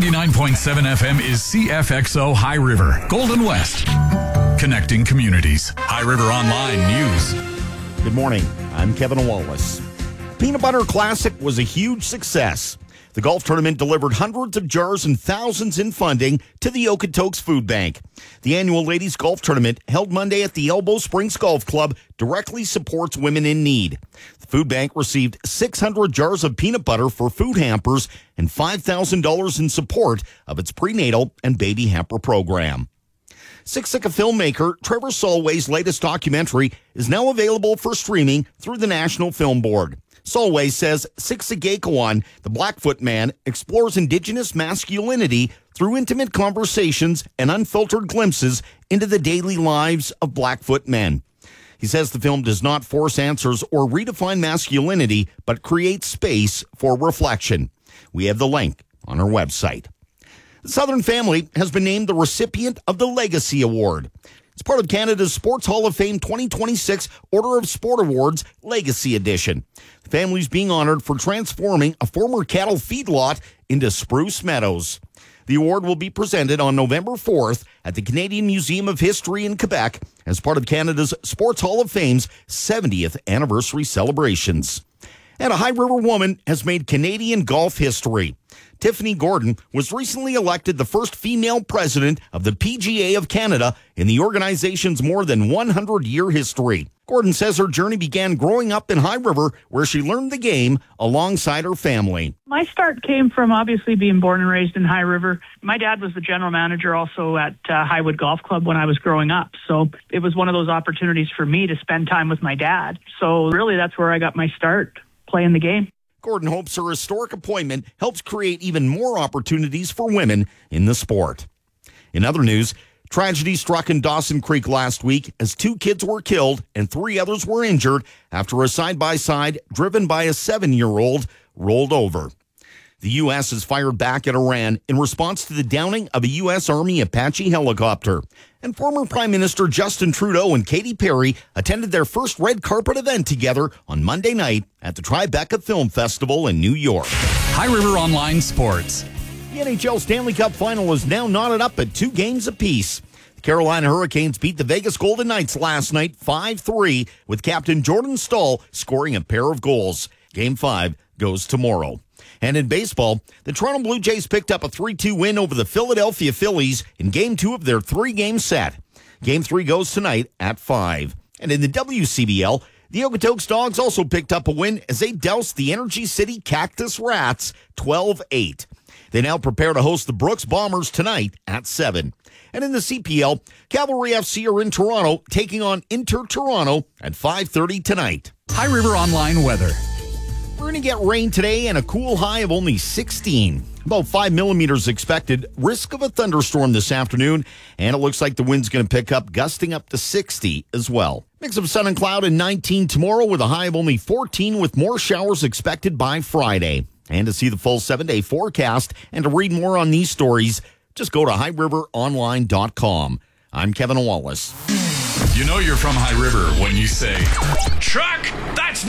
99.7 FM is CFXO High River, Golden West. Connecting communities. High River Online News. Good morning. I'm Kevin Wallace. Peanut Butter Classic was a huge success. The golf tournament delivered hundreds of jars and thousands in funding to the Okotoks Food Bank. The annual ladies golf tournament, held Monday at the Elbow Springs Golf Club, directly supports women in need. The food bank received 600 jars of peanut butter for food hampers and $5,000 in support of its prenatal and baby hamper program. Siksika filmmaker Trevor Solway's latest documentary is now available for streaming through the National Film Board. Solway says Siksika, the Blackfoot man, explores Indigenous masculinity through intimate conversations and unfiltered glimpses into the daily lives of Blackfoot men. He says the film does not force answers or redefine masculinity, but creates space for reflection. We have the link on our website. The Southern family has been named the recipient of the Legacy Award. It's part of Canada's Sports Hall of Fame 2026 Order of Sport Awards Legacy Edition. The family's being honored for transforming a former cattle feedlot into Spruce Meadows. The award will be presented on November 4th at the Canadian Museum of History in Quebec as part of Canada's Sports Hall of Fame's 70th anniversary celebrations. And a High River woman has made Canadian golf history. Tiffany Gordon was recently elected the first female president of the PGA of Canada in the organization's more than 100-year history. Gordon says her journey began growing up in High River, where she learned the game alongside her family. My start came from obviously being born and raised in High River. My dad was the general manager also at Highwood Golf Club when I was growing up. So it was one of those opportunities for me to spend time with my dad. So really that's where I got my start playing the game. Gordon hopes her historic appointment helps create even more opportunities for women in the sport. In other news, tragedy struck in Dawson Creek last week as 2 kids were killed and 3 others were injured after a side-by-side driven by a 7-year-old rolled over. The U.S. has fired back at Iran in response to the downing of a U.S. Army Apache helicopter. And former Prime Minister Justin Trudeau and Katy Perry attended their first red carpet event together on Monday night at the Tribeca Film Festival in New York. High River Online Sports. The NHL Stanley Cup Final is now knotted up at 2 games apiece. The Carolina Hurricanes beat the Vegas Golden Knights last night 5-3, with captain Jordan Staal scoring a pair of goals. Game 5 goes tomorrow. And in baseball, the Toronto Blue Jays picked up a 3-2 win over the Philadelphia Phillies in Game 2 of their 3-game set. Game 3 goes tonight at 5. And in the WCBL, the Okotoks Dogs also picked up a win as they doused the Energy City Cactus Rats 12-8. They now prepare to host the Brooks Bombers tonight at 7. And in the CPL, Cavalry FC are in Toronto, taking on Inter Toronto at 5:30 tonight. High River Online weather. We're going to get rain today and a cool high of only 16. About 5 millimeters expected. Risk of a thunderstorm this afternoon. And it looks like the wind's going to pick up, gusting up to 60 as well. Mix of sun and cloud and 19 tomorrow with a high of only 14 with more showers expected by Friday. And to see the full 7-day forecast and to read more on these stories, just go to highriveronline.com. I'm Kevin Wallace. You know you're from High River when you say, truck, that's